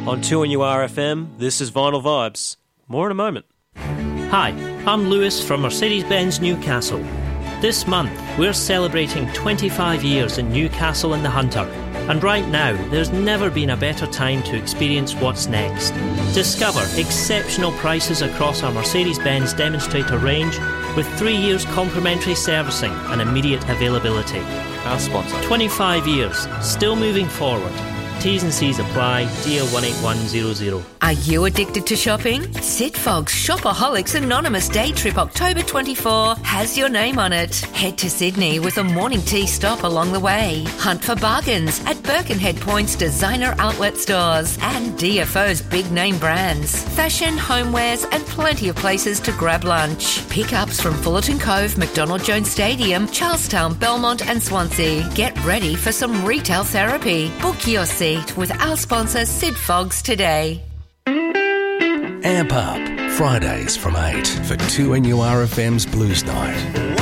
On 2NURFM, this is Vinyl Vibes. More in a moment. Hi, I'm Lewis from Mercedes-Benz Newcastle. This month, we're celebrating 25 years in Newcastle and the Hunter. And right now, there's never been a better time to experience what's next. Discover exceptional prices across our Mercedes-Benz demonstrator range with 3 years complimentary servicing and immediate availability. Our sponsor. 25 years, still moving forward. T's and C's apply. Deal 18100. Are you addicted to shopping? Sid Fogg's Shopaholics Anonymous Day Trip October 24 has your name on it. Head to Sydney with a morning tea stop along the way. Hunt for bargains at Birkenhead Point's designer outlet stores and DFO's big name brands. Fashion, homewares and plenty of places to grab lunch. Pickups from Fullerton Cove, McDonald Jones Stadium, Charlestown, Belmont and Swansea. Get ready for some retail therapy. Book your seat with our sponsor Sid Fogg's today. Amp Up, Fridays from 8 for 2NURFM's Blues Night.